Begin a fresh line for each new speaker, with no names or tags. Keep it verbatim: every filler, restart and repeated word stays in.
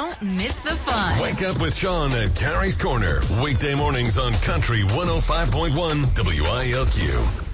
Don't miss the fun.
Wake up with Sean at Carrie's Corner. Weekday mornings on Country one oh five point one W I L Q.